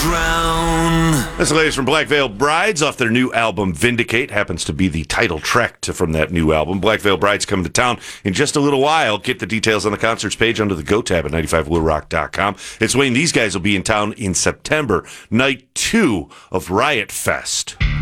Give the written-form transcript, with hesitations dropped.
drown. That's the latest from Black Veil Brides off their new album, Vindicate. Happens to be the title track from that new album. Black Veil Brides coming to town in just a little while. Get the details on the concerts page under the Go tab at 95bluerock.com. It's Wayne. These guys will be in town in September, night 2 of Riot Fest.